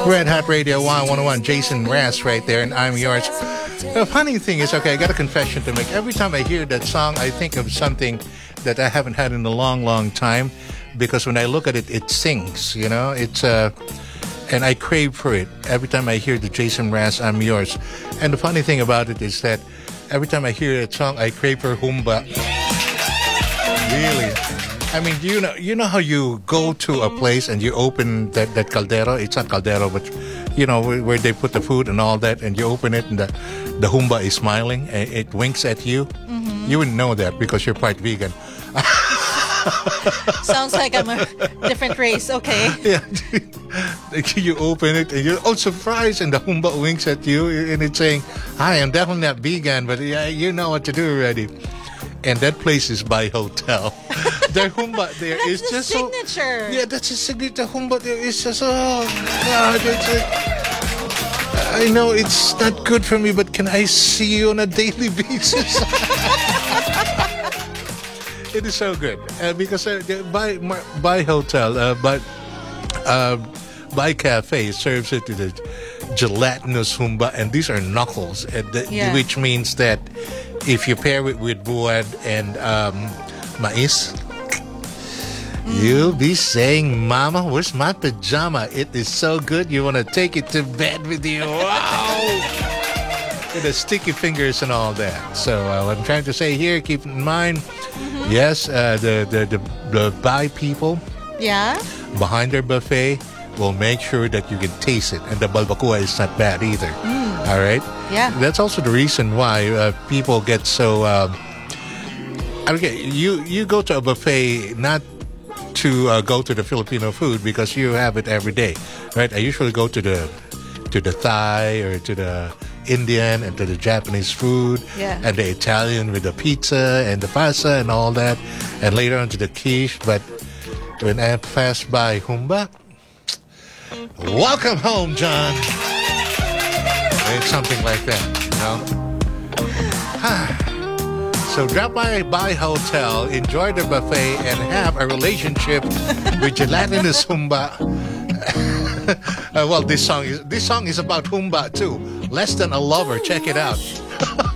Red Hot Radio 101, Jason Mraz right there, and I'm yours. The funny thing is, okay, I got a confession to make. Every time I hear that song, I think of something that I haven't had in a long, long time, because when I look at it, it sings, you know? It's and I crave for it every time I hear the Jason Mraz, I'm yours. And the funny thing about it is that every time I hear that song, I crave for Humba. Really. I mean, you know how you go to a place and you open that caldero? It's not caldero, but you know, where they put the food and all that, and you open it and the Humba is smiling and it winks at you. Mm-hmm. You wouldn't know that because you're part vegan. Sounds like I'm a different race. Okay. Yeah. You open it and you're surprised, and the Humba winks at you and it's saying, "Hi, I'm definitely not vegan, but yeah, you know what to do already." And that place is Bai Hotel. Their Humba there that's is the just signature. Yeah, that's a signature. Humba there is just God. I know it's not good for me, but can I see you on a daily basis? It is so good because Bai Hotel, Bai Cafe serves it to the gelatinous Humba, and these are knuckles, which means that if you pair it with buad and mais, you'll be saying, "Mama, where's my pajama?" It is so good, you want to take it to bed with you. Wow! With the sticky fingers and all that. So what I'm trying to say here, keep in mind, yes, the Bai people, behind their buffet will make sure that you can taste it, and the balbacoa is not bad either. All right? Yeah. That's also the reason why people get so... okay, you go to a buffet not to go to the Filipino food because you have it every day, right? I usually go to the Thai or to the Indian and to the Japanese food, and the Italian with the pizza and the pasta and all that, and later on to the quiche. But when I pass by Humba, welcome home, John. It's something like that, you know? So drop by Bai Hotel, enjoy the buffet, and have a relationship with gelatinous Humba. Well, this song is about Humba too. Less Than a Lover. Check it out.